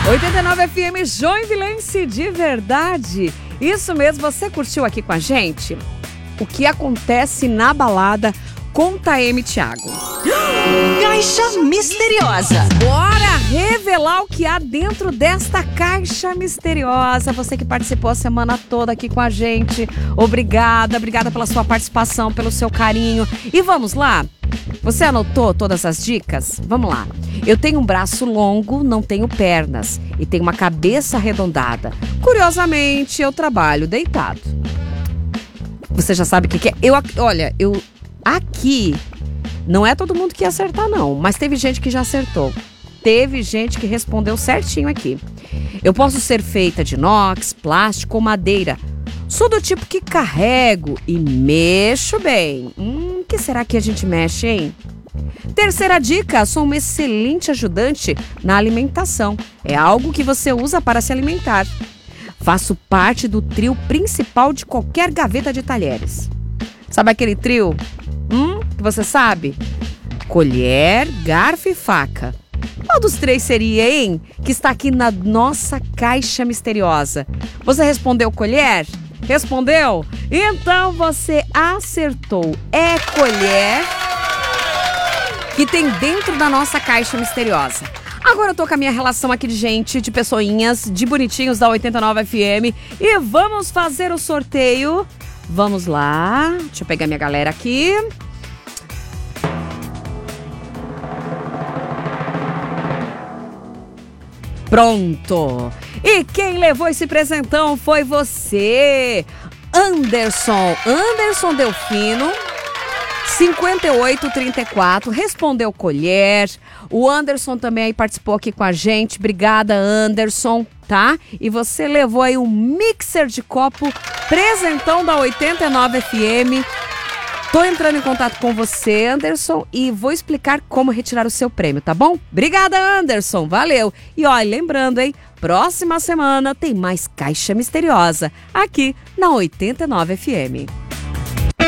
89 FM Joinvilense de verdade. Isso mesmo, você curtiu aqui com a gente? O que acontece na balada com Taeme Thiago? Caixa misteriosa. Bora revelar o que há dentro desta caixa misteriosa. Você que participou a semana toda aqui com a gente. Obrigada pela sua participação, pelo seu carinho. E vamos lá? Você anotou todas as dicas? Vamos lá. Eu tenho um braço longo, não tenho pernas e tenho uma cabeça arredondada. Curiosamente, eu trabalho deitado. Você já sabe o que é? Eu aqui não é todo mundo que ia acertar não, mas teve gente que já acertou. Teve gente que respondeu certinho aqui. Eu posso ser feita de inox, plástico ou madeira. Sou do tipo que carrego e mexo bem. O que será que a gente mexe, hein? Terceira dica, sou uma excelente ajudante na alimentação. É algo que você usa para se alimentar. Faço parte do trio principal de qualquer gaveta de talheres. Sabe aquele trio? Que você sabe? Colher, garfo e faca. Qual dos três seria, hein? Que está aqui na nossa caixa misteriosa. Você respondeu colher? Respondeu? Então você acertou. É colher que tem dentro da nossa caixa misteriosa. Agora eu tô com a minha relação aqui de gente, de pessoinhas, de bonitinhos da 89 FM. E vamos fazer o sorteio. Vamos lá. Deixa eu pegar minha galera aqui. Pronto! E quem levou esse presentão foi você, Anderson Delfino, 5834, respondeu colher. O Anderson também aí participou aqui com a gente. Obrigada, Anderson, tá? E você levou aí um mixer de copo, presentão da 89 FM. Tô entrando em contato com você, Anderson, e vou explicar como retirar o seu prêmio, tá bom? Obrigada, Anderson, valeu! E olha, lembrando, hein, próxima semana tem mais Caixa Misteriosa, aqui na 89 FM.